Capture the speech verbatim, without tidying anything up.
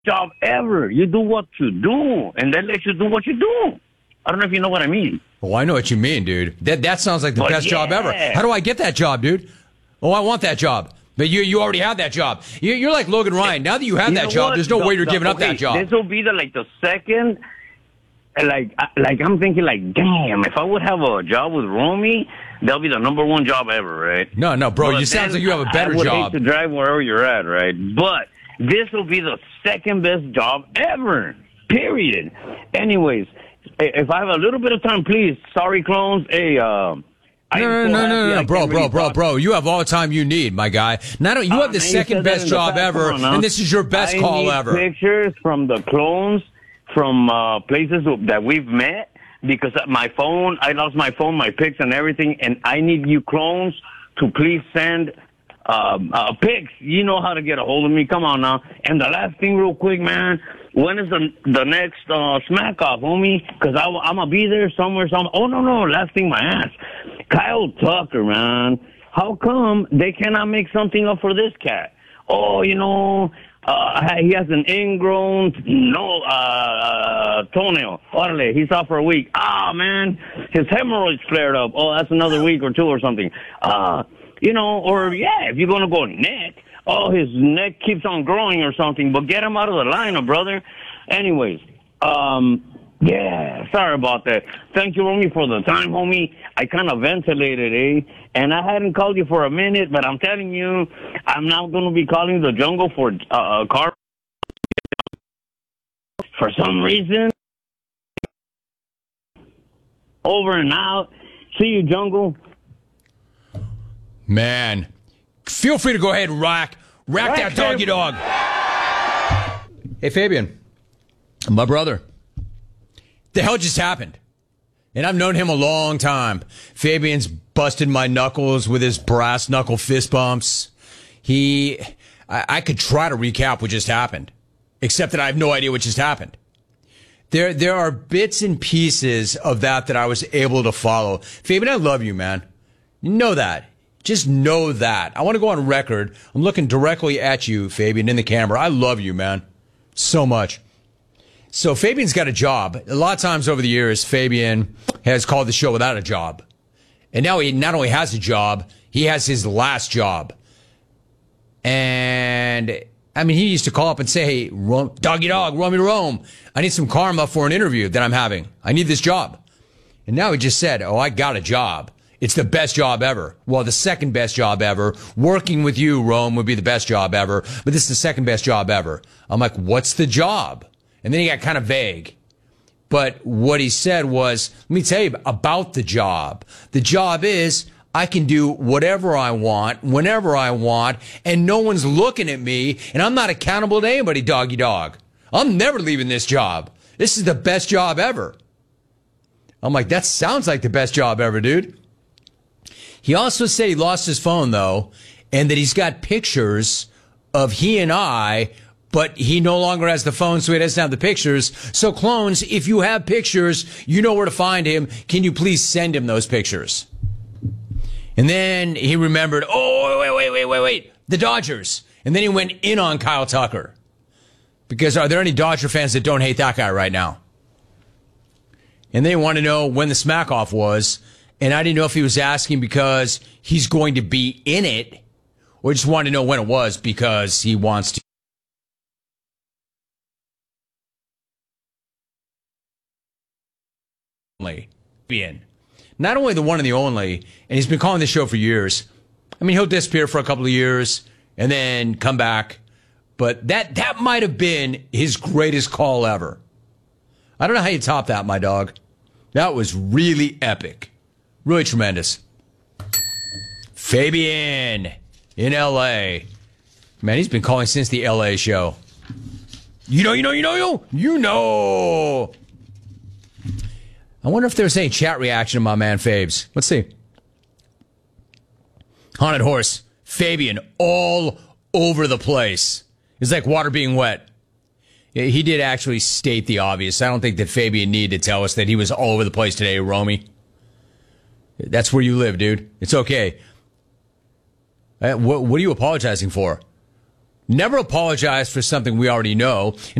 job ever. You do what you do, and they let you do what you do. I don't know if you know what I mean. Oh, I know what you mean, dude. That that sounds like the But best yeah. job ever. How do I get that job, dude? Oh, I want that job. But you you already have that job. You, you're like Logan Ryan. Now that you have You that know job, what? there's no The- way you're the- giving up okay, that job. This will be the like the second. Like, I- like I'm thinking, like, damn, if I would have a job with Romy, that'll be the number one job ever, right? No, no, bro. But You sounds then like you have a better I would job. hate to drive wherever you're at, right? But this will be the second best job ever. Period. Anyways, i- if I have a little bit of time, please. Sorry, clones. Hey, uh, No, no, no, no, no, bro, bro, bro, bro. You have all the time you need, my guy. Not only, you Uh, have the man, you second said that best in the job past. ever, Come on now. and this is your best I call need ever. Pictures from the clones from uh, places that we've met because my phone, I lost my phone, my pics, and everything, and I need you clones to please send um, uh, pics. You know how to get a hold of me. Come on now. And the last thing, real quick, man. When is the the next uh, smack off, homie? Because I'm gonna be there somewhere. Some. Oh no, no. Last thing, my ass. Kyle Tucker, man. How come they cannot make something up for this cat? Oh, you know, uh, he has an ingrown no uh, toenail. Orale, he's off for a week. Ah, man, his hemorrhoids flared up. Oh, that's another week or two or something. Uh, you know, or yeah, if you're gonna go neck. Oh, his neck keeps on growing or something, but get him out of the lineup, brother. Anyways, um, yeah, sorry about that. Thank you, Romy, for the time, homie. I kind of ventilated, eh? And I hadn't called you for a minute, but I'm telling you, I'm now going to be calling the jungle for uh, a car. For some reason, over and out. See you, jungle. Man, feel free to go ahead and rack, rack that doggy dog. Hey, Fabian, my brother. The hell just happened? And I've known him a long time. Fabian's busted my knuckles with his brass knuckle fist bumps. He, I, I could try to recap what just happened, except that I have no idea what just happened. There, there are bits and pieces of that that I was able to follow. Fabian, I love you, man. You know that. Just know that. I want to go on record. I'm looking directly at you, Fabian, in the camera. I love you, man. So much. So Fabian's got a job. A lot of times over the years, Fabian has called the show without a job. And now he not only has a job, he has his last job. And, I mean, he used to call up and say, hey, Ro- doggy dog, roam me to Rome. I need some karma for an interview that I'm having. I need this job. And now he just said, oh, I got a job. It's the best job ever. Well, the second best job ever. Working with you, Rome, would be the best job ever. But this is the second best job ever. I'm like, what's the job? And then he got kind of vague. But what he said was, let me tell you about the job. The job is I can do whatever I want, whenever I want, and no one's looking at me, and I'm not accountable to anybody, doggy dog. I'm never leaving this job. This is the best job ever. I'm like, that sounds like the best job ever, dude. He also said he lost his phone, though, and that he's got pictures of he and I, but he no longer has the phone, so he doesn't have the pictures. So, clones, if you have pictures, you know where to find him. Can you please send him those pictures? And then he remembered, oh, wait, wait, wait, wait, wait, the Dodgers. And then he went in on Kyle Tucker. Because are there any Dodger fans that don't hate that guy right now? And they want to know when the smack off was. And I didn't know if he was asking because he's going to be in it, or just wanted to know when it was because he wants to be in. Not only the one and the only, and he's been calling this show for years. I mean, he'll disappear for a couple of years and then come back. But that, that might have been his greatest call ever. I don't know how you top that, my dog. That was really epic. Really tremendous. Fabian in L A. Man, he's been calling since the L A show. You know, you know, you know, you know, you know. I wonder if there's any chat reaction to my man Fabes. Let's see. Haunted Horse. Fabian all over the place. It's like water being wet. He did actually state the obvious. I don't think that Fabian needed to tell us that he was all over the place today, Romy. That's where you live, dude. It's okay. Uh, what, what are you apologizing for? Never apologize for something we already know.